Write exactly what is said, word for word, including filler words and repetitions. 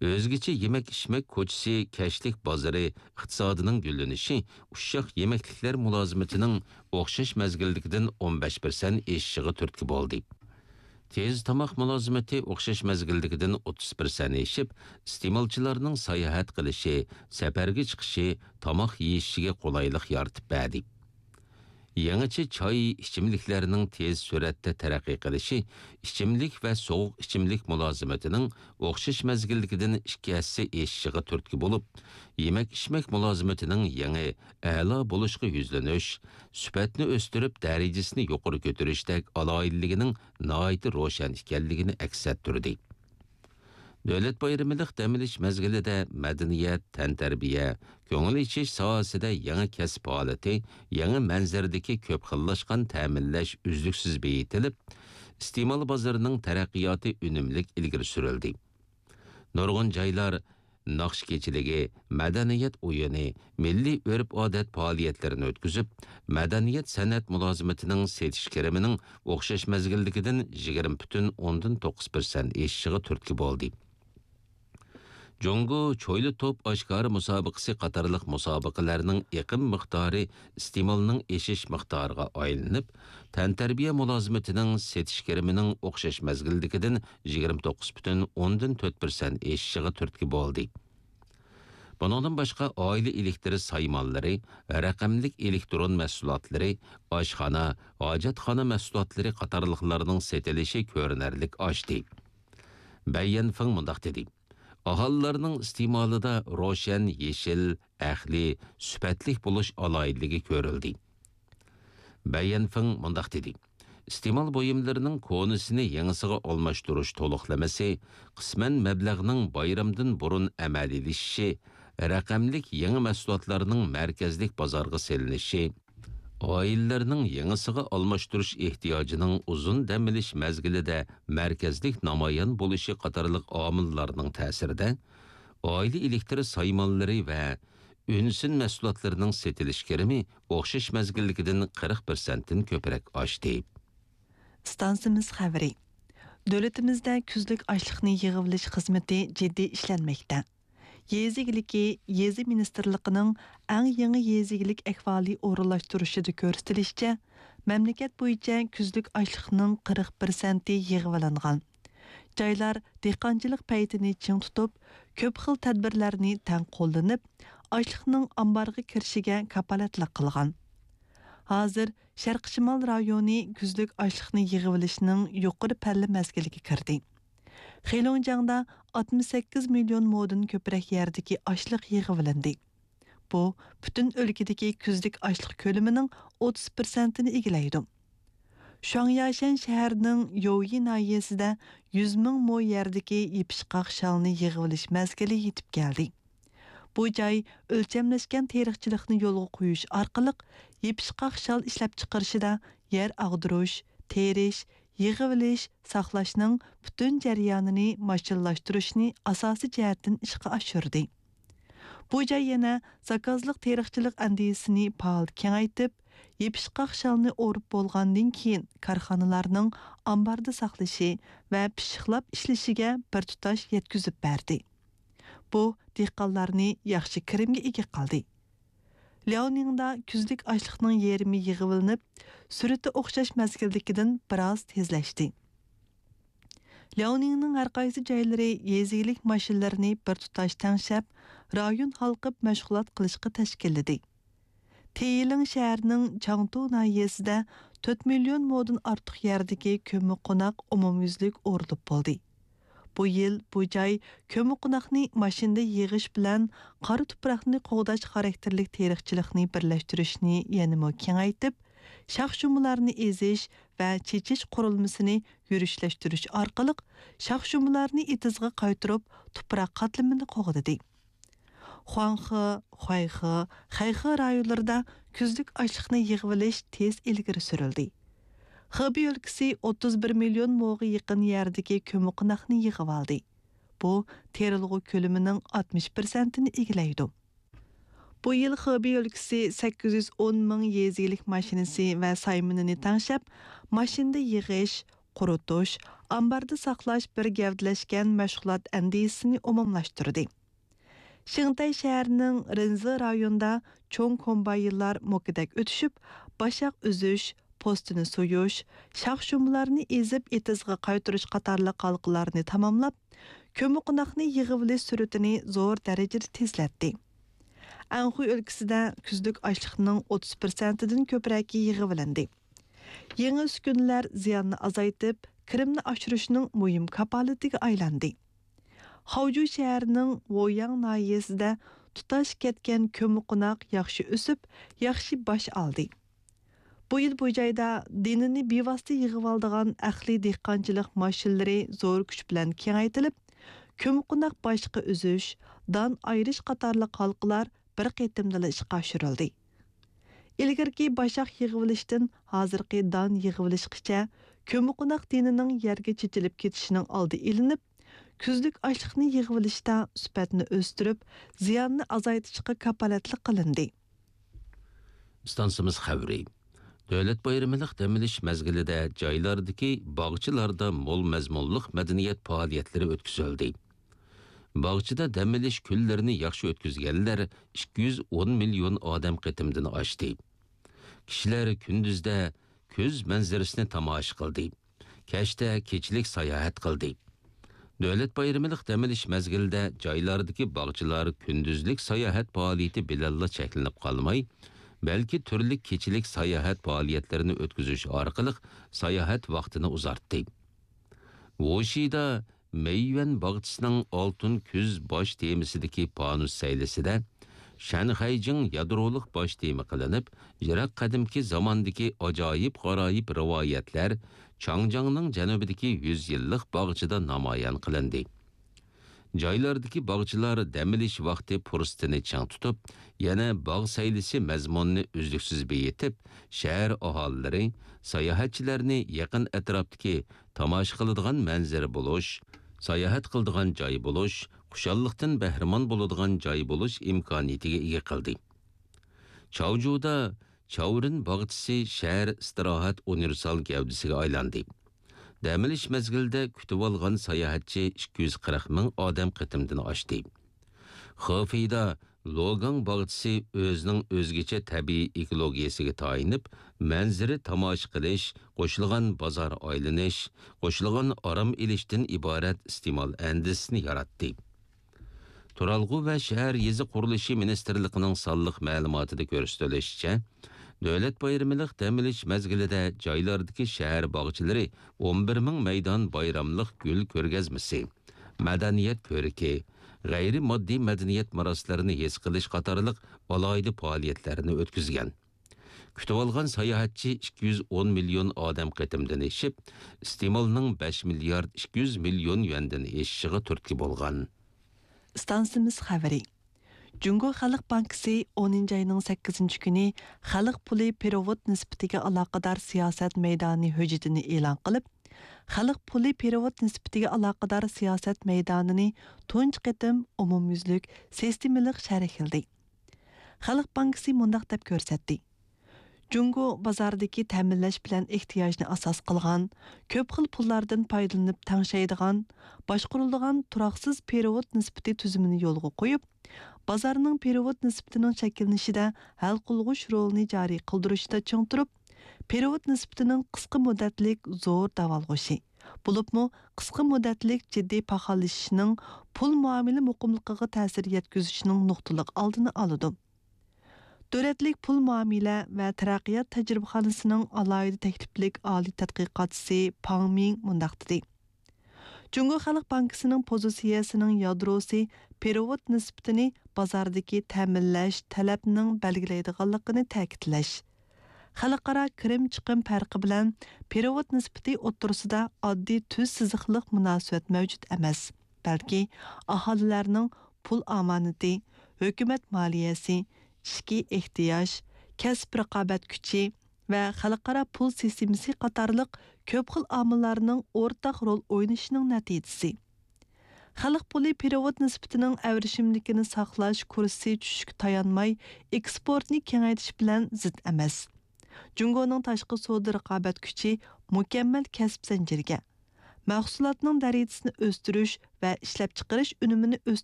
Özgüçe yemek içmek koçisi, keşlik bazarı, iqtisodinin güllenishi, uşaq yemeklikler mulazimetining o'xshash mezgilligidan o'n besh persent eshishiga turtki bo'ldi. Tez tamoq mulozimati o'xshash mezgilligidan o'ttiz persent eshib, iste'molchilarning sayohat qilishi, safarga chiqishi, tamoq yeyishiga qulaylik yaratib berdi. Yangicha choy ichimliklarining tez suratda taraqqiy qilishi, ichimlik va sovuq ichimlik mulozimatining o'xshash mezgilligidan ikki hassa eshishiga turtki bo'lib, yemek ichmak mulozimatining yangi a'lo bo'lishga yuzlanish, sifatni o'stirib darajasini yuqori ko'tarishdek aloyilligining nihoyat ro'shan ekanligini aks ettirdi. Davlat bayramilik dam olish mezgilida madaniyat, tantarbiya, ko'ngil ichish sohasida yangi kasb holati, yangi manzardagi ko'p xillashgan ta'minlash uzluksiz beyitilib, iste'mol bozorining taraqqiyoti unumlik ilgari surildi. Nurg'un joylar naqsh kechiligi, madaniyat o'yini, milliy urf-odat faoliyatlarini o'tkazib, madaniyat san'at mulozimatining setish kirimining o'xshash mezgilligidan yigirma butun o'ndan to'qqiz persent eshishiga turtki bo'ldi. Jongo cho'yli top oshkori musobaqasi qatorliq musobaqalarning eqim miqdori iste'molning eshish miqdoriga aylanib, tantarbiya mulozimatining setish kirimining o'xshash mezgilligidan yigirma to'qqiz butun o'ndan to'rt persent eshishiga turtki bo'ldi. Bundan boshqa oila elektri saymonlari, raqamlik elektron mahsulotlari, oshxona, hojatxona mahsulotlari qatorliqlarning setilishi ko'rinarlik oshdi. Bayan Feng mundaq dedi: Aholilarning iste'molida ro'shan, yeshil, ahli, sifatlik bo'lish aloyidligi ko'rildi. Bayan Feng mundaq dedi: iste'mol buyumlarining konisini yangisiga almashtirish to'liqlamasi, qisman mablag'ning bayramdan burun amaliylashishi, raqamlik yangi mahsulotlarning markazlik bozorga selinishi, oilalarning yangisiga almashtirish ehtiyojining uzun dam olish mezgilida markazlik namoyon bo'lishi qatorliq omillarning ta'sirida oila elektr saymonlari va unsin mahsulotlarining setilish kirimi o'xshash mezgilligidan qirq persent dan ko'proq oshdi. Stansimiz xabari. Davlatimizda kuzlik ochliqni yig'ilish xizmati jiddiy ishlanmoqda. Yezigiliki Yezi Ministerligining eng yangi yezigilik ahvoli o'rinlashtirishida ko'rsatilishicha, mamlakat bo'yicha kuzlik ochliqning qirq persent yig'ilingan. Joylar dehqonchilik paytini ching tutib, ko'p xil tadbirlarni tang qo'llanib, ochliqning omborga kirishiga kapolatlik qilgan. Hozir Sharq Shimol rayoni kuzlik ochliqni yig'ilishning yuqori palla mazgiliga kirdi. Xilonjangda oltmish sakkiz million modun ko'proq yerdagi ochliq yig'ilindi. Bu butun o'lkadagi kuzlik ochliq ko'lamining o'ttiz persent ni egallaydi. Shangyashan shahrining Youyi nahiyasida yuz ming mo yerdagi yepishqoq shalni yig'ilish mazgili yetib keldi. Bu joy o'lchamlashgan teriqchilikni yo'lga qo'yish orqali yepishqoq shal ishlab chiqarishida yer ag'dirish, terish, yig'ilish, saqlashning butun jarayonini mashallashtirishni asosiy jihatdan ishga oshirdi. Bu joy yana zakazliq teriqchilik andisini faol kengaytib, yepishqoq shalni o'rib bo'lgandan keyin korxonalarning omborda saqlashi va pishiqlab ishlashiga bir tutash yetkazib berdi. Bu dehqonlarni yaxshi kirimga ega qildi. Liaoningda kuzlik ochliqning yerimi yig'ilinib, surati o'xshash mazgildikidan biroz tezlashdi. Liaoningning har qaysi joylari yezilik mashinalarini bir tutash tangshab, rayon halqib mashg'ulot qilishga tashkilladi. Teyiling shahrining Changtu nahiyasida to'rt million modun ortiq yerdagi ko'mi qo'noq umumyuzlik o'rilib bo'ldi. Bu yil bu joy ko'mi qo'noqni mashinada yig'ish bilan qora tuproqni qo'g'dash xarakterlik teriqchilikni birlashtirishni yanada kengaytib, shox-shumalarni ezish va chechish qurilmasini yurishlashtirish orqali shox-shumalarni itizga qaytirib, tuproq qatlamini qo'g'dadi. Xuanxi, Xuayxi, Xayxi rayonlarida kuzlik ochliqni yig'ilish tez ilgari surildi. Xibey өлкәсе o'ttiz bir million mo'ga yaqin yerdagi ko'miqnaqni yig'ib oldi. Bu terilg'u ko'lamining oltmish persent ni egallaydi. Bu yil Xibey өлкәсе sakkiz yuz o'n ming yezilik mashinasi va sayminini tangshab, mashinada yig'ish, qurutish, ambarda saqlash bir gavdalashgan mashg'ulot andisini umumlashtirdi. Shingtay shahrining Rinzi rayonida cho'ng kombaynlar mokidak o'tishib, bashaq uzish, postini so'yish, shaxshumlarni ezib etizga qaytarish qatorli qalqalarni tamomlab, ko'miqonoqni yig'ivli suratini zo'r darajada tezlatdi. Anxuy o'lkasida kuzlik ochliqning o'ttiz persentidan ko'pragi yig'ivlandi. Yangi uskunalar ziyonni azaytib, kirimni oshirishning muhim kapolatiga aylandi. Xavju shahrining Voyang nahiyasida tutash ketgan ko'miqonoq yaxshi o'sib, yaxshi bosh oldi. Bu yil bu joyda dinini bevosita yig'ib oladigan ahli dehqonchilik mashinalari zo'r kuch bilan kengaytirilib, ko'miqonoq boshqa uzish, don ayirish qatorli qalqalar bir qitimda ishga oshirildi. Ilgirki bashaq yig'ilishdan hozirgi don yig'ilishgacha ko'miqonoq dinining yerga chechilib ketishining oldi ilinib, kuzlik ochliqni yig'ilishda sifatni o'stirib, ziyonni azaytishga kapolatlik qilindi. Stansimiz xabari. Davlat bayramiliq damilish mezgilida joylardagi bog'chilarda mo'l mazmunliq madaniyat faoliyatlari o'tkazildi. Bog'chida damilish kunlarini yaxshi o'tkazganlar ikki yuz o'n million odam qitimdan oshdi. Kishilar kunduzda ko'z manzarasini tomosha qildi. Kechda kechilik sayohat qildi. Davlat bayramiliq damilish mezgilida joylardagi bog'chilar kunduzlik sayohat faoliyati bilan cheklanib qolmay, balki turli kechilik sayohat faoliyatlarini o'tkazish orqali sayohat vaqtini uzartdi. Voshida Meyven bog'chisining oltin kuz bosh temisidagi panus saylisida Shanxayjing yadroliq bosh temi qilinib, yiroq qadimki zamondagi ajoyib g'aroyib rivoyatlar Changjiangning janubidagi yuz yillik bog'chida namoyon qilindi. Joylardagi bog'chilar damilish vaqti fursatini chang tutib, yana bog' saylisi mazmunni uzluksiz beyitib, shahar aholilari sayohatchilarni yaqin atrofdagi tomosha qiladigan manzara bo'lish, sayohat qiladigan joy bo'lish, xushalliqdan bahramon bo'ladigan joy bo'lish imkoniyatiga ega qildi. Chaujuda Chaurin bog'chisi shahar istirohat universal gavdasiga aylandi. Damilish mezgilida kutib olgan sayohatchi ikki yuz qirq ming odam qitimdan oshdi. Xofida Logang bog'chisi o'zining o'zgacha tabiiy ekologiyasiga tayinib, manzara tomosha qilish, qo'shilgan bozor aylanish, qo'shilgan orom ilishdan iborat iste'mol andisini yaratdi. Turalg'u va shahar yezi qurilishi ministerligining sonliq ma'lumotida ko'rsatilishicha, davlat bayramiliq damilish mezgilida joylardagi shahar bog'chilari o'n bir ming maydon bayramliq gul ko'rgazmasi, madaniyat ko'riki, g'ayri moddiy madaniyat marosimlarini his qilish qatorliq alohida faoliyatlarini o'tkazgan. Kutib olgan sayohatchi ikki yuz o'n million odam qitimdan eshib, iste'molning besh milliard ikki yuz million yuandan eshishiga turtki bo'lgan. Stansimiz xabari. Jungo Xalq Bankisi o'ninchi ayning sakkizinchi kuni xalq puli perevod nisbatiga aloqador siyosat maydoni hujjatini e'lon qilib, xalq puli perevod nisbatiga aloqador siyosat maydonini tunji qitim umumyuzlik sistemalik sharhladi. Xalq Bankisi mundaq deb ko'rsatdi. Jungo bozordagi ta'minlash bilan ehtiyojni asos qilgan, ko'p xil pullardan foydalanib tangshaydigan, boshqariladigan turoqsiz perevod nisbati tuzumini yo'lga qo'yib, bozorning perevod nisbatining shakllanishida hal qilg'uch rolini joriy qildirishda ching turib, perevod nisbatining qisqa muddatlik zo'r davolg'ishi, bo'libmi qisqa muddatlik jiddiy paxallashishining pul muomala muqimligiga ta'sir yetkazishining nuqtaliq oldini oladi. Davlatlik pul muomala va taraqqiyot tajribaxonasining alohida takliflik oliy tadqiqotchisi Pang Ming mundaq dedi. Jungo Xalq Bankisining pozitsiyasining yadrosi perevod nisbatini bozordagi ta'minlash talabning belgilaydiganligini ta'kidlash. Xalqaro kirim-chiqim farqi bilan perevod nisbati o'ttirisida oddiy tuz siziqliq munosabat mavjud emas, balki aholilarning pul omonati, hukumat moliyasi, ishki ehtiyoj, kasb raqobat kuchi va xalqaro pul sistemasi qatorliq ko'p xil omillarning o'rtaq rol o'ynashining natijasi. Xalq puli perevod nisbatining avrishimlikini saqlash kursi tushishga tayanmay eksportni kengaytirish bilan zid emas. Cungoning tashqi savdo raqobat kuchi mukammal kasb zanjiriga, mahsulotning darajasini o'stirish va ishlab chiqarish unumini o'stirish